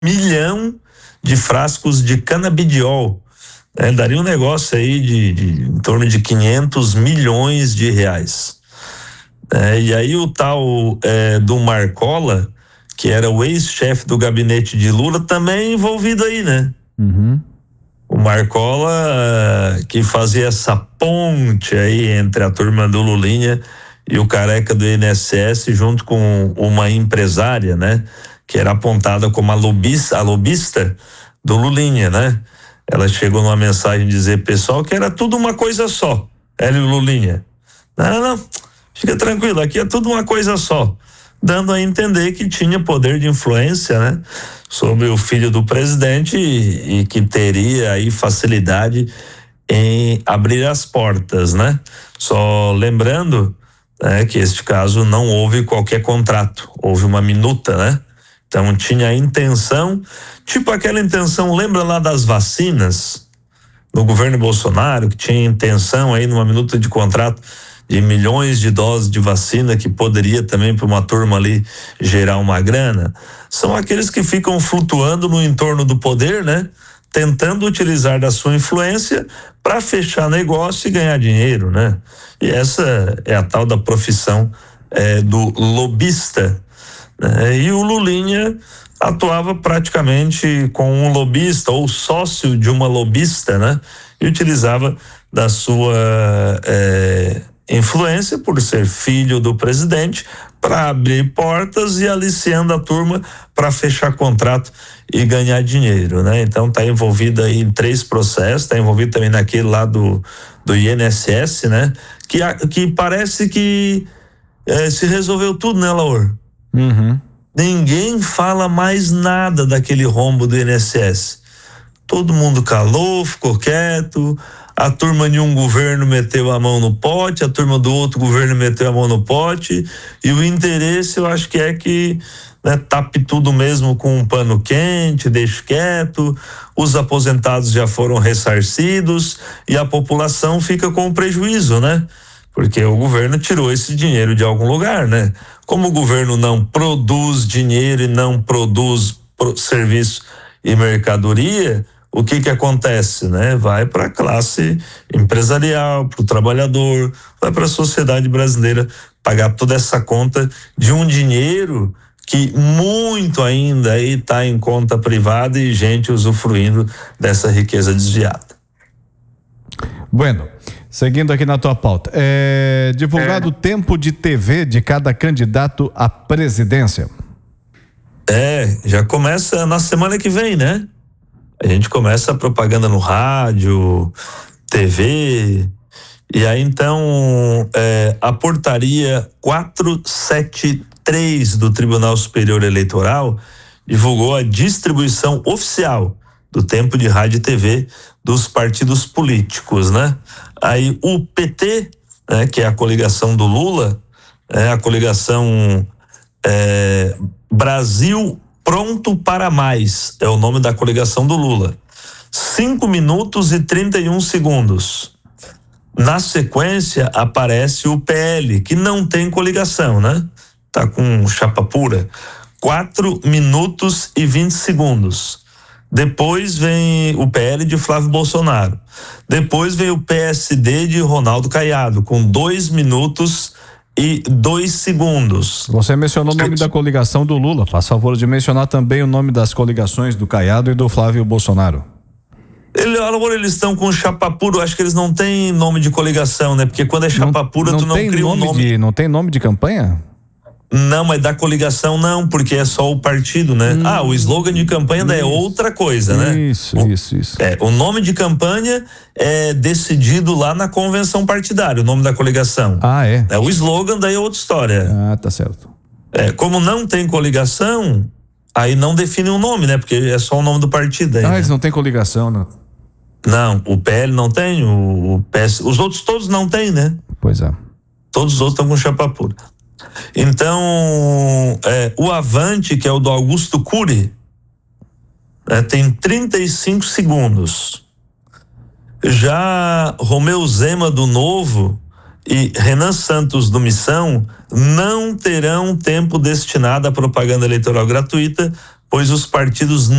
milhão de frascos de canabidiol. Daria um negócio aí de em torno de 500 milhões de reais. E aí o tal do Marcola, que era o ex-chefe do gabinete de Lula, também envolvido aí, né? Uhum. O Marcola, que fazia essa ponte aí entre a turma do Lulinha e o careca do INSS, junto com uma empresária, né? Que era apontada como a lobista do Lulinha, né? Ela chegou numa mensagem dizer, pessoal, que era tudo uma coisa só, ela e o Lulinha. Não, fica tranquilo, aqui é tudo uma coisa só, dando a entender que tinha poder de influência, né? Sobre o filho do presidente e que teria aí facilidade em abrir as portas, né? Só lembrando, que este caso não houve qualquer contrato, houve uma minuta, né? Então tinha a intenção, tipo aquela intenção, lembra lá das vacinas no governo Bolsonaro, que tinha intenção aí numa minuta de contrato de milhões de doses de vacina que poderia também para uma turma ali gerar uma grana. São aqueles que ficam flutuando no entorno do poder, né? Tentando utilizar da sua influência para fechar negócio e ganhar dinheiro, né? E essa é a tal da profissão do lobista, né? E o Lulinha atuava praticamente com um lobista ou sócio de uma lobista, né? E utilizava da sua influência por ser filho do presidente para abrir portas e aliciando a turma para fechar contrato e ganhar dinheiro, né? Então tá envolvido aí em 3 processos, tá envolvido também naquele lá do INSS, né? Que parece que se resolveu tudo, né, Laur? Uhum. Ninguém fala mais nada daquele rombo do INSS. Todo mundo calou, ficou quieto. A turma de um governo meteu a mão no pote, a turma do outro governo meteu a mão no pote, e o interesse, eu acho que tape tudo mesmo com um pano quente, deixe quieto, os aposentados já foram ressarcidos e a população fica com prejuízo, né? Porque o governo tirou esse dinheiro de algum lugar, né? Como o governo não produz dinheiro e não produz serviço e mercadoria, o que acontece, né? Vai para a classe empresarial, para o trabalhador, vai para a sociedade brasileira pagar toda essa conta de um dinheiro que muito ainda aí está em conta privada e gente usufruindo dessa riqueza desviada. Bueno, seguindo aqui na tua pauta, divulgado o tempo de TV de cada candidato à presidência. Já começa na semana que vem, né? A gente começa a propaganda no rádio, TV, e aí então a portaria 473 do Tribunal Superior Eleitoral divulgou a distribuição oficial do tempo de rádio e TV dos partidos políticos, né? Aí o PT, né, que é a coligação do Lula, a coligação Brasil Pronto para Mais, é o nome da coligação do Lula. 5 minutos e 31 segundos. Na sequência aparece o PL, que não tem coligação, né? Tá com chapa pura. 4 minutos e 20 segundos. Depois vem o PL de Flávio Bolsonaro. Depois vem o PSD de Ronaldo Caiado, com 2 minutos e 2 segundos. Você mencionou o nome da coligação do Lula. Faz favor de mencionar também o nome das coligações do Caiado e do Flávio Bolsonaro. Eles estão com chapa pura, acho que eles não têm nome de coligação, né? Porque quando é chapa pura, tu não cria um nome. Não tem nome de campanha? Não, mas da coligação não, porque é só o partido, né? O slogan de campanha é outra coisa, né? Isso. O nome de campanha é decidido lá na convenção partidária, o nome da coligação. O slogan daí é outra história. Tá certo. Como não tem coligação, aí não define o nome, né? Porque é só o nome do partido aí. Eles não têm coligação, né? Não, o PL não tem, o PS, os outros todos não tem, né? Pois é. Todos os outros estão com chapa pura. Então, o Avante, que é o do Augusto Cury, tem 35 segundos. Já Romeu Zema do Novo e Renan Santos do Missão não terão tempo destinado à propaganda eleitoral gratuita, pois os partidos